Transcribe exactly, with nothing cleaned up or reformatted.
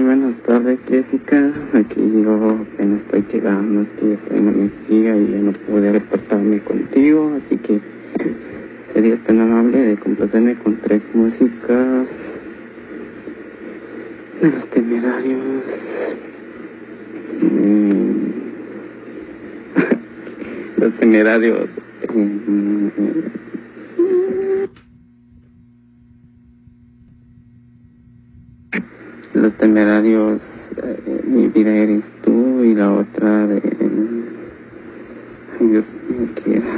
buenas tardes, Jessica. Aquí yo apenas estoy llegando, estoy esperando a mi hija y ya no pude reportarme contigo, así que serías tan amable de complacerme con tres músicas de Los Temerarios. Mm. Los Temerarios. Mm. Los Temerarios, eh, Mi vida eres tú, y la otra de... Ay, Dios mío, ¿qué era?